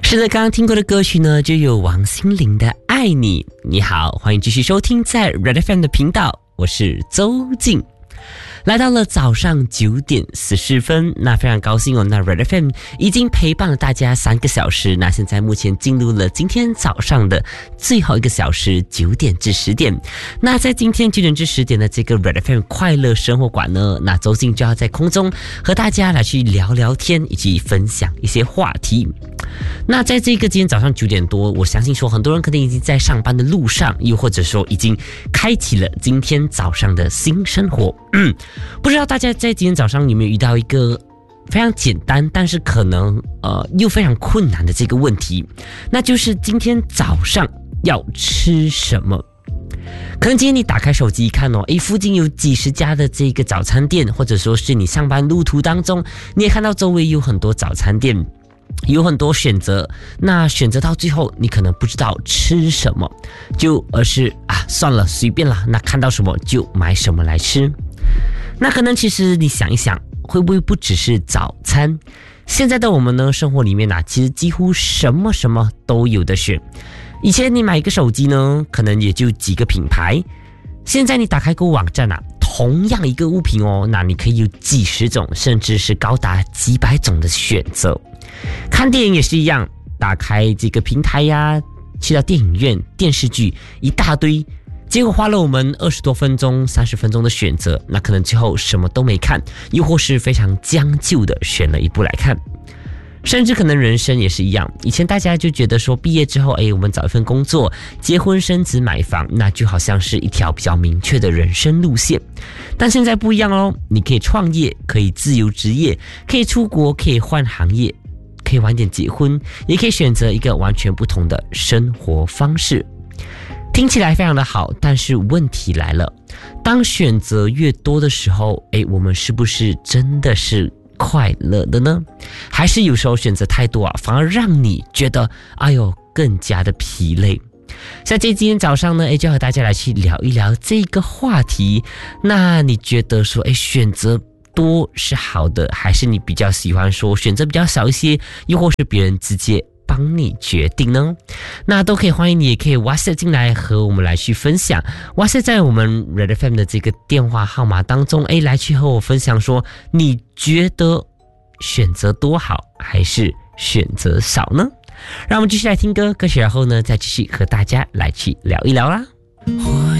是的，刚刚听过的歌曲呢，就有王心凌的《爱你》。你好，欢迎继续收听在 Red FM 的频道，我是周静。来到了早上9点14分，那非常高兴哦。那 Red FM 已经陪伴了大家3个小时，那现在目前进入了今天早上的最后1个小时，9点至10点。那在今天9点至10点的这个 Red FM 快乐生活馆呢，那周静就要在空中和大家来去聊聊天，以及分享一些话题。那在这个今天早上9点多，我相信说很多人可能已经在上班的路上，又或者说已经开启了今天早上的新生活。不知道大家在今天早上有没有遇到一个非常简单，但是可能又非常困难的这个问题，那就是今天早上要吃什么。可能今天你打开手机一看哦，附近有几十家的这个早餐店，或者说是你上班路途当中，你也看到周围有很多早餐店，有很多选择，那选择到最后你可能不知道吃什么，而是算了，随便啦，那看到什么就买什么来吃。那可能其实你想一想，会不会不只是早餐？现在的我们呢，生活里面其实几乎什么都有的选。以前你买一个手机呢，可能也就几个品牌，现在你打开个网站同样一个物品哦，那你可以有几十种，甚至是高达几百种的选择。看电影也是一样，打开这个平台呀，去到电影院，电视剧一大堆，结果花了我们20多分钟、30分钟的选择，那可能最后什么都没看，又或是非常将就的选了一部来看。甚至可能人生也是一样，以前大家就觉得说毕业之后，我们找一份工作，结婚生子买房，那就好像是一条比较明确的人生路线。但现在不一样哦，你可以创业，可以自由职业，可以出国，可以换行业，可以晚点结婚，也可以选择一个完全不同的生活方式。听起来非常的好，但是问题来了，当选择越多的时候，我们是不是真的是快乐的呢？还是有时候选择太多反而让你觉得更加的疲累？在今天早上呢，就和大家来去聊一聊这个话题。那你觉得说选择多是好的，还是你比较喜欢说选择比较少一些，又或是别人直接帮你决定呢？那都可以，欢迎你也可以 WhatsApp 进来和我们来去分享。WhatsApp 在我们 Red FM 的这个电话号码当中，来去和我分享说，你觉得选择多好还是选择少呢？让我们继续来听歌曲，然后呢再继续和大家来去聊一聊啦。